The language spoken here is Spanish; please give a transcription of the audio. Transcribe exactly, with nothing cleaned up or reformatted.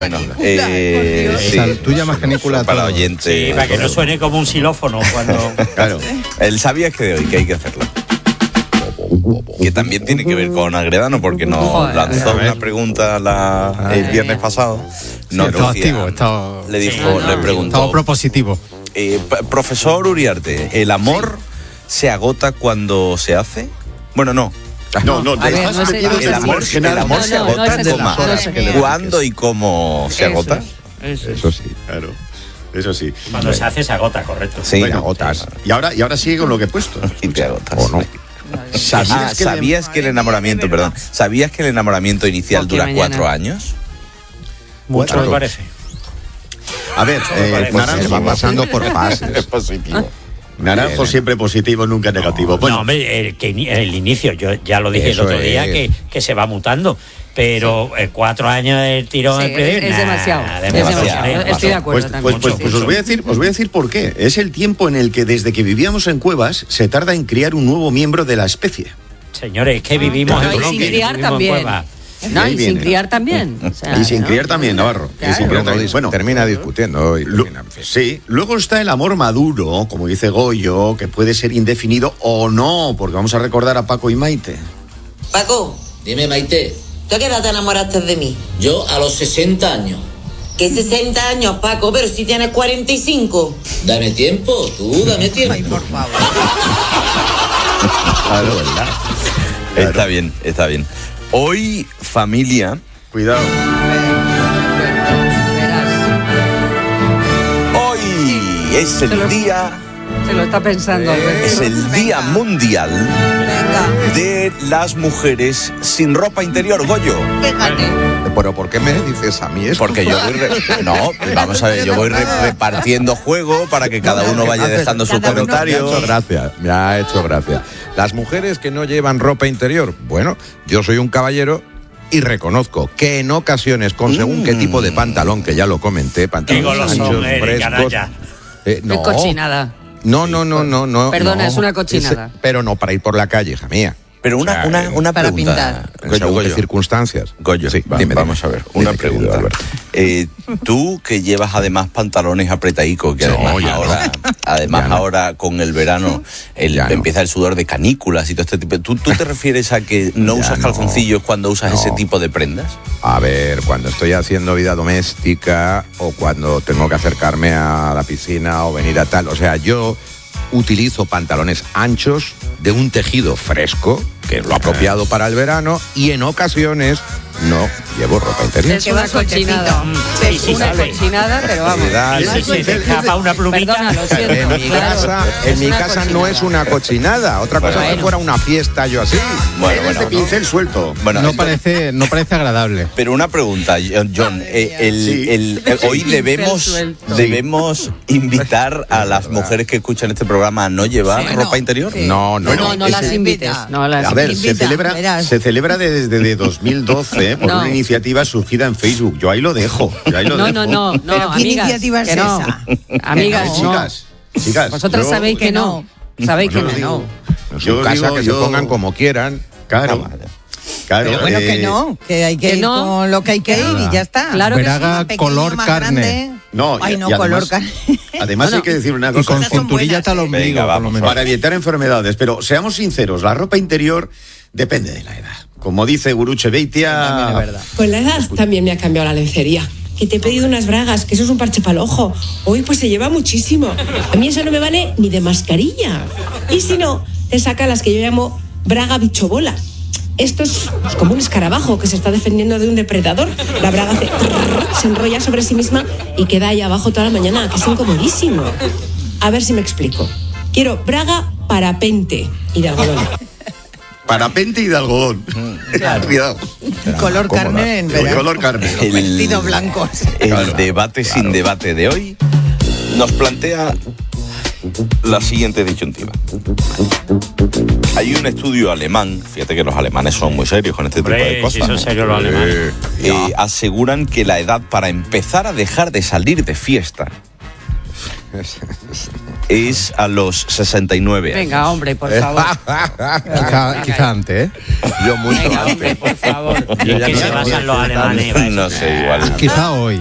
Bueno, eh, sí, o sea, tú llamas canícula para oyentes. Sí, para que no suene como un xilófono cuando... Claro, el sabías que de hoy, que hay que hacerlo. Que también tiene que ver con Agredano, porque nos Joder, lanzó una pregunta la, el viernes pasado. No, sí, estaba activo, estaba, le dijo, sí, no, no, le preguntó. Estaba propositivo. Eh, profesor Uriarte, ¿el amor sí. se agota cuando se hace? Bueno, no. No, no, ver, no sé, el amor, el amor no, se no, agota, no, coma, no sé ¿cuándo y cómo se eso agota? Es, eso, eso sí, claro. Eso sí. Cuando se hace se agota, correcto. Sí, bueno, agotas. Y ahora, y ahora sigue con lo que he puesto. Y te agotas. ¿O no? ¿Sabías, ah, que, ¿sabías el... que el enamoramiento, perdón, ¿sabías que el enamoramiento inicial dura mañana. cuatro años? Mucho me parece. A ver, eh, pues Naranjo va pasando por fases. Es positivo. Naranjo Bien. siempre positivo, nunca negativo. Bueno. No, hombre, el, que, el inicio, yo ya lo dije Eso el otro es. día, que, que se va mutando. Pero sí. eh, cuatro años del tirón sí, es, es demasiado. Nah, es demasiado. demasiado. Estoy de acuerdo pues, también. Pues, pues, pues os voy a decir, os voy a decir por qué. Es el tiempo en el que desde que vivíamos en cuevas se tarda en criar un nuevo miembro de la especie. Señores, es que vivimos no, en y sin criar también. No, y sin criar también. O sea, y sin ¿no? criar también, Navarro. Claro. Y sin criar también. Bueno, termina discutiendo. Y lo, termina, sí, luego está el amor maduro, como dice Goyo, que puede ser indefinido o no, porque vamos a recordar a Paco y Maite. Paco. Dime, Maite. ¿Tú a qué edad te enamoraste de mí? Yo a los sesenta años. ¿Qué sesenta años, Paco? Pero si tienes cuarenta y cinco. Dame tiempo, tú, dame tiempo. Ay, por favor. Claro, ¿verdad? Claro. Está bien, está bien. Hoy, familia... Cuidado. Hoy es el se lo, día... Se lo está pensando. Eh, es el Día Mundial Venga. de las Mujeres sin ropa interior, Goyo. Fíjate. Pero ¿por qué me dices a mí esto? Porque yo voy... Re... No, vamos a ver, yo voy re repartiendo juego para que cada uno vaya dejando su comentario. Me ha hecho gracia, me ha hecho gracia. Las mujeres que no llevan ropa interior, bueno, yo soy un caballero y reconozco que en ocasiones, con según mm. qué tipo de pantalón, que ya lo comenté, pantalones anchos, frescos... Eh, no. Es cochinada. No, no, no, no, no. Perdona, no, es una cochinada. Es, pero no para ir por la calle, hija mía. Pero una, o sea, una, una para pregunta. pintar. En según qué circunstancias. Goyo, sí, va, dime, vamos dime, a ver. Una dime, pregunta. Eh, tú que llevas además pantalones apretadicos, que además no, ahora, no. además no. ahora con el verano el, empieza no. el sudor de canículas y todo este tipo. ¿Tú, tú te refieres a que no ya usas calzoncillos no. cuando usas no. ese tipo de prendas? A ver, cuando estoy haciendo vida doméstica o cuando tengo que acercarme a la piscina o venir a tal. O sea, yo utilizo pantalones anchos de un tejido fresco, que es lo apropiado para el verano, y en ocasiones no llevo ropa interior. Es una cochinada. Sí, es una cochinada, pero vamos. Si se te escapa una plumita. Perdona, lo siento. En mi claro. casa, en mi casa no es una cochinada. Otra cosa bueno. es que fuera una fiesta yo así. Bueno, bueno, de pincel no. suelto. Bueno, no parece, no parece agradable. Pero una pregunta, John. Eh, el, sí. el, el, hoy debemos, debemos invitar a las mujeres que escuchan este programa a no llevar sí, ropa no, interior. Sí. No, no, no, no, no las invites. No las a ver, invita, se celebra, verás. se celebra desde de dos mil doce por no. una iniciativa surgida en Facebook. Yo ahí lo dejo. Yo ahí lo no, dejo. no, no, no. ¿Pero qué amigas, iniciativa es no. esa? Amigas, no. Chicas, chicas. Vosotras yo, sabéis que no. Sabéis que no. no. En su casa digo, que yo... se pongan como quieran. Claro. Claro, pero bueno, eh, que no, que hay que, que ir no. con lo que hay que ir y ya está. Claro que Braga, sí. color carne. Grande. No, Ay, y, no, y color además, carne. Además bueno, hay que decir una cosa. Y con cinturilla hasta el ombligo. Venga, vamos, para evitar enfermedades. Pero seamos sinceros, la ropa interior depende de la edad. Como dice Guruche Beitia... Con la edad también me ha cambiado la lencería. Que te he pedido unas bragas, que eso es un parche para el ojo. Hoy pues se lleva muchísimo. A mí eso no me vale ni de mascarilla. Y si no, te saca las que yo llamo braga bichobola. Esto es como un escarabajo que se está defendiendo de un depredador. La braga hace, se enrolla sobre sí misma y queda ahí abajo toda la mañana, que es incomodísimo. A ver si me explico. Quiero braga parapente y de algodón. Parapente y de algodón. Claro. Cuidado. Color carne en verano. Color carne. El, vestidos blancos. El claro, debate claro. sin debate de hoy nos plantea la siguiente disyuntiva. Hay un estudio alemán, fíjate que los alemanes son muy serios con este Hombre, tipo de cosas. Si son serios los alemanes. Eh, eh, aseguran que la edad para empezar a dejar de salir de fiesta es a los sesenta y nueve años. Venga, hombre, por favor. quizá, quizá antes, ¿eh? Yo mucho Venga, antes. hombre, por favor. ¿En qué se basan los alemanes? No sé, igual. Quizá hoy.